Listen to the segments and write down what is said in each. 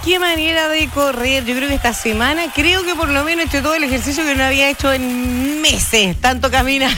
qué manera de correr. Yo creo que esta semana, creo que por lo menos he hecho todo el ejercicio que no había hecho en meses. Tanto caminar.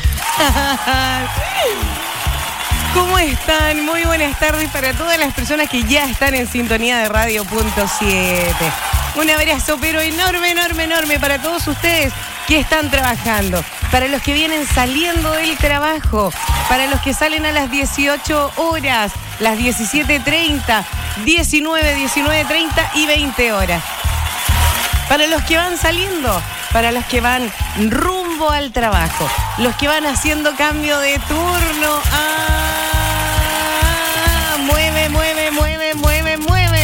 ¿Cómo están? Muy buenas tardes para todas las personas que ya están en sintonía de Radio.7. Un abrazo, pero enorme, enorme, enorme para todos ustedes que están trabajando. Para los que vienen saliendo del trabajo. Para los que salen a las 18 horas, las 17:30, 19, 19:30 y 20 horas. Para los que van saliendo, para los que van rumbo al trabajo, los que van haciendo cambio de turno. Mueve, mueve, mueve, mueve, mueve.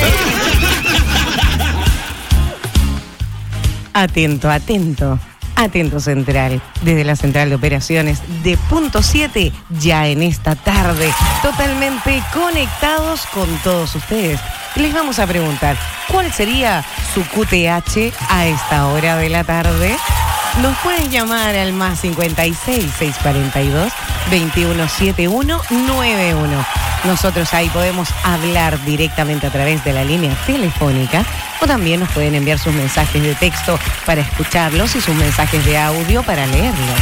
Atento, atento. Atento Central, desde la Central de Operaciones de Punto 7, ya en esta tarde, totalmente conectados con todos ustedes. Les vamos a preguntar, ¿cuál sería su QTH a esta hora de la tarde? Nos pueden llamar al más 56 642 2171 91. Nosotros ahí podemos hablar directamente a través de la línea telefónica o también nos pueden enviar sus mensajes de texto para escucharlos y sus mensajes de audio para leerlos.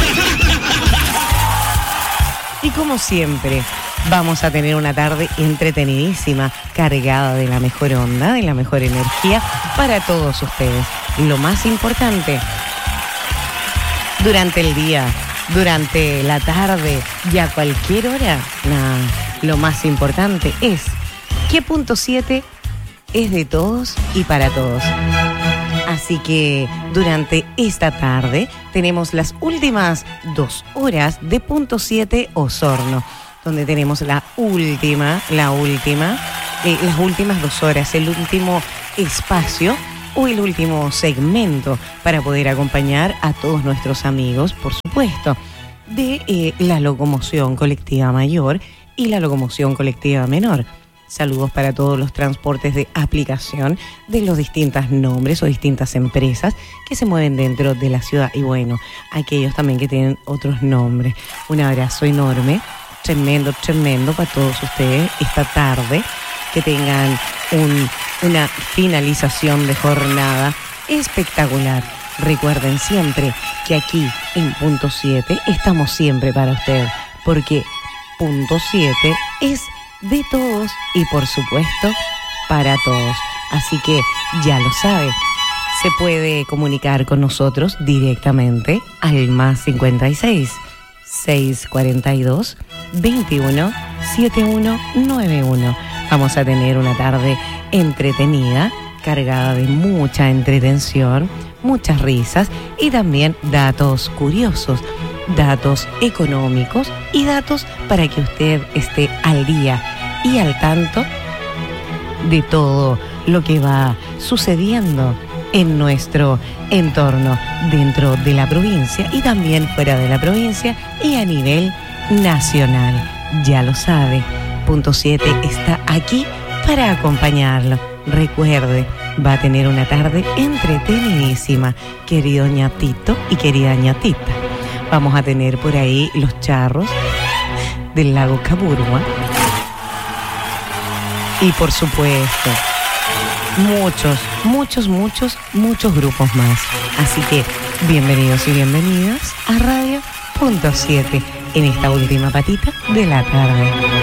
Y como siempre, vamos a tener una tarde entretenidísima, cargada de la mejor onda, de la mejor energía para todos ustedes. Lo más importante, durante el día, durante la tarde y a cualquier hora, lo más importante es que Punto 7 es de todos y para todos. Así que durante esta tarde tenemos las últimas 2 horas de Punto 7 Osorno, donde tenemos las últimas 2 horas, el último espacio o el último segmento para poder acompañar a todos nuestros amigos, por supuesto, de la locomoción colectiva mayor y la locomoción colectiva menor. Saludos para todos los transportes de aplicación de los distintos nombres o distintas empresas que se mueven dentro de la ciudad. Y bueno, aquellos también que tienen otros nombres. Un abrazo enorme, tremendo, tremendo para todos ustedes esta tarde. Que tengan una finalización de jornada espectacular. Recuerden siempre que aquí en Punto 7 estamos siempre para usted, porque Punto 7 es de todos y por supuesto para todos. Así que ya lo sabe, se puede comunicar con nosotros directamente al más 56 642 21 71 91. Vamos a tener una tarde entretenida, cargada de mucha entretención, muchas risas y también datos curiosos, datos económicos y datos para que usted esté al día y al tanto de todo lo que va sucediendo en nuestro entorno dentro de la provincia y también fuera de la provincia y a nivel nacional. Ya lo sabe, Punto 7 está aquí para acompañarlo. Recuerde, va a tener una tarde entretenidísima, querido ñatito y querida ñatita. Vamos a tener por ahí los charros del lago Caburgua. Y por supuesto, muchos grupos más. Así que bienvenidos y bienvenidas a Radio.7 en esta última patita de la tarde.